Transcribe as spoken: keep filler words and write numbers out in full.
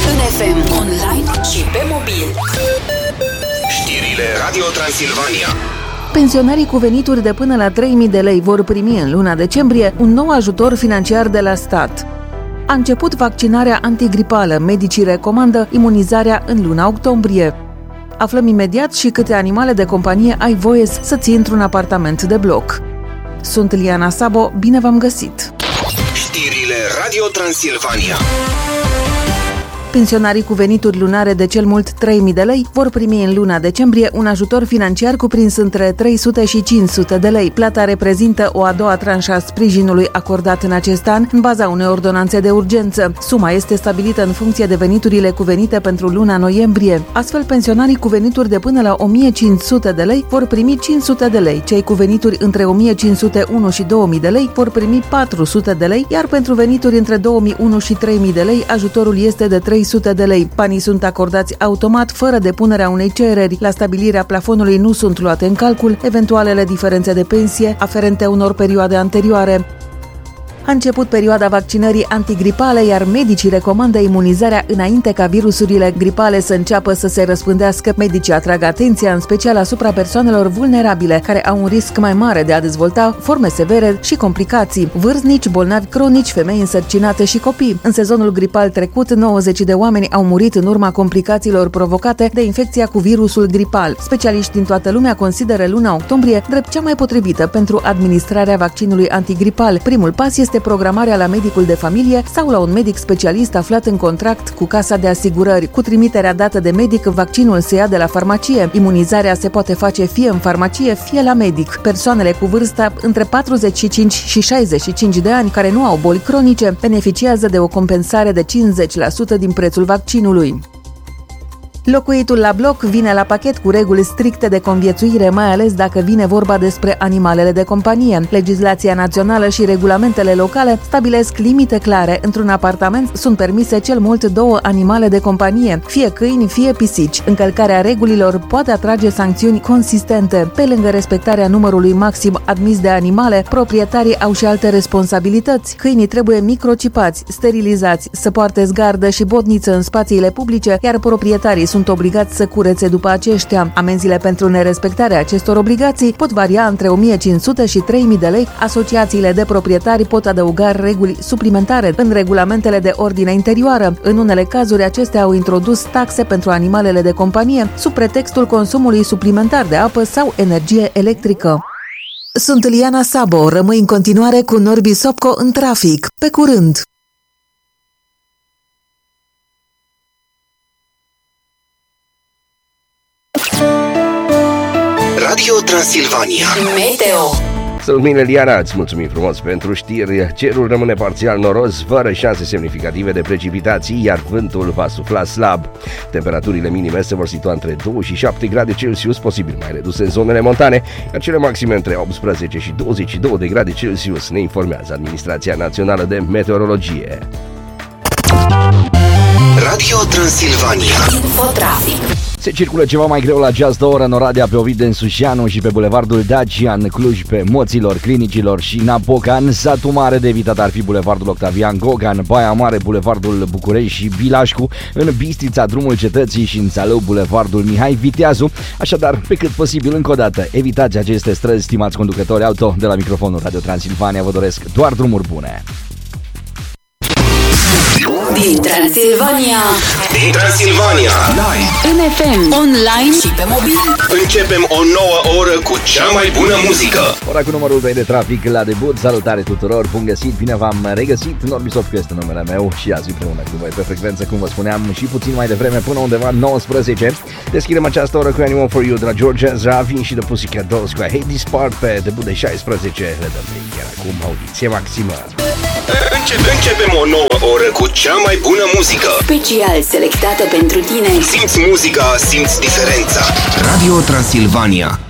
În F M, online și pe mobil. Știrile Radio Transilvania. Pensionarii cu venituri de până la trei mii de lei vor primi în luna decembrie un nou ajutor financiar de la stat. A început vaccinarea antigripală, medicii recomandă imunizarea în luna octombrie. Aflăm imediat și câte animale de companie ai voie să ții într-un apartament de bloc. Sunt Liana Sabo, bine v-am găsit! Știrile Radio Transilvania. Pensionarii cu venituri lunare de cel mult trei mii de lei vor primi în luna decembrie un ajutor financiar cuprins între trei sute și cinci sute de lei. Plata reprezintă o a doua tranșă a sprijinului acordat în acest an în baza unei ordonanțe de urgență. Suma este stabilită în funcție de veniturile cuvenite pentru luna noiembrie. Astfel, pensionarii cu venituri de până la o mie cinci sute de lei vor primi cinci sute de lei. Cei cu venituri între o mie cinci sute unu și două mii de lei vor primi patru sute de lei, iar pentru venituri între două mii unu și trei mii de lei, ajutorul este de trei sute de lei. Banii sunt acordați automat, fără depunerea unei cereri. La stabilirea plafonului nu sunt luate în calcul eventualele diferențe de pensie aferente unor perioade anterioare. A început perioada vaccinării antigripale, iar medicii recomandă imunizarea înainte ca virusurile gripale să înceapă să se răspândească. Medicii atrag atenția în special asupra persoanelor vulnerabile, care au un risc mai mare de a dezvolta forme severe și complicații: vârstnici, bolnavi cronici, femei însărcinate și copii. În sezonul gripal trecut, nouăzeci de oameni au murit în urma complicațiilor provocate de infecția cu virusul gripal. Specialiști din toată lumea consideră luna octombrie drept cea mai potrivită pentru administrarea vaccinului antigripal. Primul pas este programarea la medicul de familie sau la un medic specialist aflat în contract cu casa de asigurări. Cu trimiterea dată de medic, vaccinul se ia de la farmacie. Imunizarea se poate face fie în farmacie, fie la medic. Persoanele cu vârsta între patruzeci și cinci și șaizeci și cinci de ani care nu au boli cronice beneficiază de o compensare de cincizeci la sută din prețul vaccinului. Locuitul la bloc vine la pachet cu reguli stricte de conviețuire, mai ales dacă vine vorba despre animalele de companie. Legislația națională și regulamentele locale stabilesc limite clare. Într-un apartament sunt permise cel mult două animale de companie, fie câini, fie pisici. Încălcarea regulilor poate atrage sancțiuni consistente. Pe lângă respectarea numărului maxim admis de animale, proprietarii au și alte responsabilități. Câinii trebuie microcipați, sterilizați, să poarte zgardă și botniță în spațiile publice, iar proprietarii sunt obligați să curețe după aceștia. Amenziile pentru nerespectarea acestor obligații pot varia între o mie cinci sute și trei mii de lei. Asociațiile de proprietari pot adăuga reguli suplimentare în regulamentele de ordine interioară. În unele cazuri, acestea au introdus taxe pentru animalele de companie sub pretextul consumului suplimentar de apă sau energie electrică. Sunt Liana Sabo, rămâi în continuare cu Norbi Sopco în trafic. Pe curând! Radio Transilvania. Meteo. Sunt mine, Liana, îți mulțumim frumos pentru știri. Cerul rămâne parțial noros, fără șanse semnificative de precipitații, iar vântul va sufla slab. Temperaturile minime se vor situa între doi și șapte grade Celsius, posibil mai reduse în zonele montane, iar cele maxime între optsprezece și douăzeci și două de grade Celsius, ne informează Administrația Națională de Meteorologie. Radio Transilvania. Infotrafic. Se circulă ceva mai greu la această oră în Oradea, pe Ovid Densușianu și pe bulevardul Dacian, Cluj, pe Moților, Clinicilor și Napocan. Satul mare de evitat ar fi bulevardul Octavian Gogan, Baia Mare, bulevardul București și Bilașcu, în Bistrița, drumul Cetății și în Țalău, bulevardul Mihai Viteazu. Așadar, pe cât posibil, încă o dată, evitați aceste străzi, stimați conducători auto. De la microfonul Radio Transilvania vă doresc doar drumuri bune. Din Transilvania. Din Transilvania. Live. În F M, online și pe mobil. Începem o nouă oră cu cea mai bună muzică. Ora cu numărul doi de trafic la debut. Salutare tuturor, bun găsit, bine v-am regăsit. Norbi Sopco este numele meu și azi împreună cu voi pe frecvență, cum vă spuneam, și puțin mai devreme până undeva nouăsprezece. Deschidem această oră cu Animal for You de la George Ezra, vin și de Pussycat Dolls cu I Hate This Part pe debut de șaisprezece. Le dăm de chiar acum audiție maximă. Începem, începem o nouă oră cu cea mai bună muzică. Special selectată pentru tine. Simți muzica, simți diferența. Radio Transilvania.